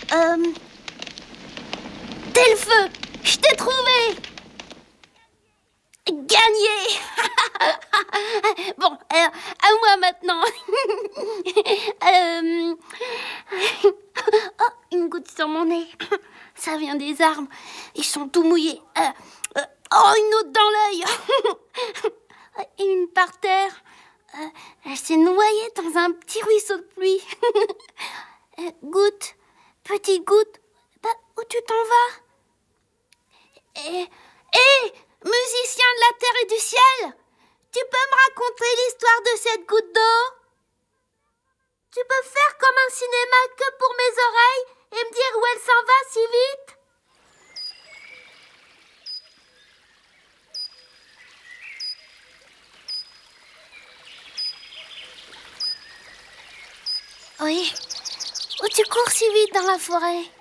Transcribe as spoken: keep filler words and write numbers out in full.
Euh... T'es le feu! Je t'ai trouvé! Gagné! Bon, euh, à moi maintenant. euh... Oh, une goutte sur mon nez. Ça vient des arbres. Ils sont tout mouillés. Euh, euh, oh, une autre dans l'œil. Et une par terre. Euh, elle s'est noyée dans un petit ruisseau de pluie. euh, goutte, petite goutte. Bah, où tu t'en vas? Et, et, musicien de la terre et du ciel, tu peux me raconter l'histoire de cette goutte d'eau? Tu peux faire comme un cinéma que pour mes oreilles et me dire où elle s'en va si vite? Oui. Où tu cours si vite dans la forêt?